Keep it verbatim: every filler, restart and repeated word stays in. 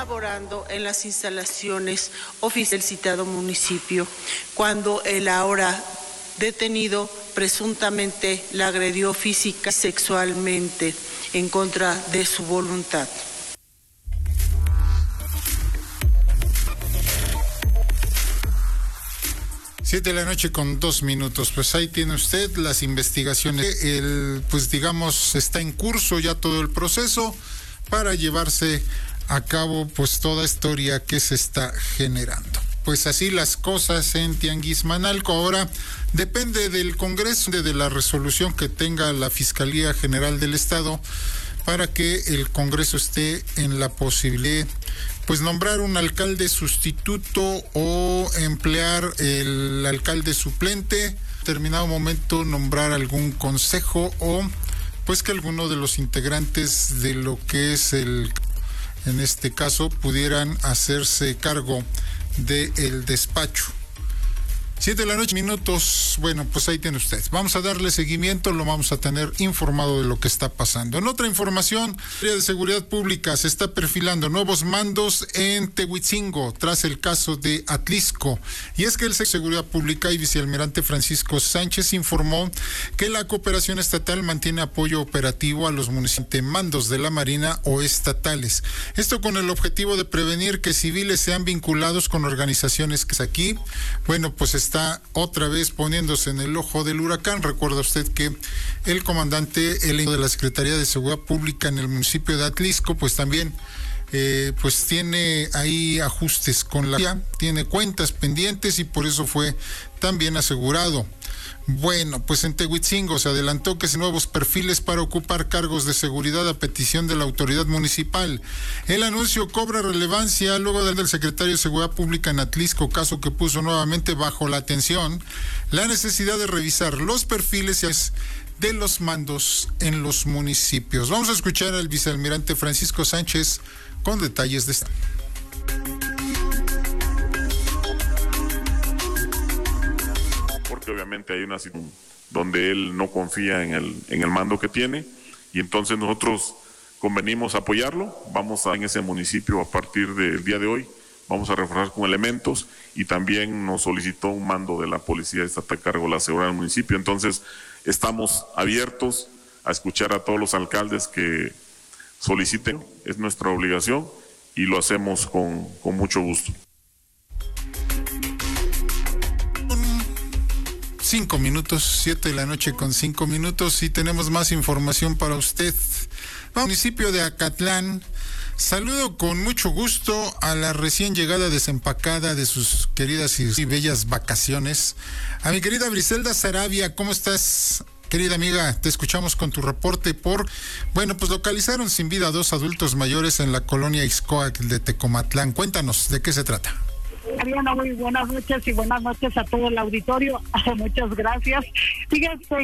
laborando en las instalaciones oficiales del citado municipio, cuando el ahora detenido presuntamente la agredió física y sexualmente en contra de su voluntad. Siete de la noche con dos minutos. Pues ahí tiene usted las investigaciones. El, pues digamos, está en curso ya todo el proceso para llevarse a cabo pues toda historia que se está generando. Pues así las cosas en Tianguismanalco. Ahora depende del Congreso, de la resolución que tenga la Fiscalía General del Estado para que el Congreso esté en la posibilidad pues nombrar un alcalde sustituto o emplear el alcalde suplente, en determinado momento nombrar algún consejo o pues que alguno de los integrantes de lo que es el, en este caso, pudieran hacerse cargo del despacho. Siete de la noche, minutos. Bueno, pues ahí tiene usted. Vamos a darle seguimiento, lo vamos a tener informado de lo que está pasando. En otra información, el área de seguridad pública se está perfilando nuevos mandos en Tehuitzingo tras el caso de Atlisco. Y es que el secretario de Seguridad Pública y vicealmirante Francisco Sánchez informó que la cooperación estatal mantiene apoyo operativo a los municipios de mandos de la Marina o estatales. Esto con el objetivo de prevenir que civiles sean vinculados con organizaciones que es aquí. Bueno, pues está está otra vez poniéndose en el ojo del huracán. Recuerda usted que el comandante el de la Secretaría de Seguridad Pública en el municipio de Atlisco, pues también eh, pues tiene ahí ajustes con la tiene cuentas pendientes y por eso fue también asegurado. Bueno, pues en Tehuitzingo se adelantó que se nuevos perfiles para ocupar cargos de seguridad a petición de la autoridad municipal. El anuncio cobra relevancia luego del secretario de Seguridad Pública en Atlisco, caso que puso nuevamente bajo la atención la necesidad de revisar los perfiles de los mandos en los municipios. Vamos a escuchar al vicealmirante Francisco Sánchez con detalles de esto. Porque obviamente hay una situación donde él no confía en el, en el mando que tiene y entonces nosotros convenimos apoyarlo. Vamos a en ese municipio a partir del día de hoy, vamos a reforzar con elementos y también nos solicitó un mando de la policía estatal a cargo de la seguridad del municipio. Entonces estamos abiertos a escuchar a todos los alcaldes que soliciten, es nuestra obligación y lo hacemos con, con mucho gusto. Cinco minutos, siete de la noche con cinco minutos y tenemos más información para usted. Municipio de Acatlán, saludo con mucho gusto a la recién llegada desempacada de sus queridas y bellas vacaciones. A mi querida Briselda Sarabia, ¿cómo estás? Querida amiga, te escuchamos con tu reporte por, bueno, pues localizaron sin vida a dos adultos mayores en la colonia Ixcoatl de Tecomatlán. Cuéntanos, ¿de qué se trata? Mariana, muy buenas noches y buenas noches a todo el auditorio. Muchas gracias. Fíjense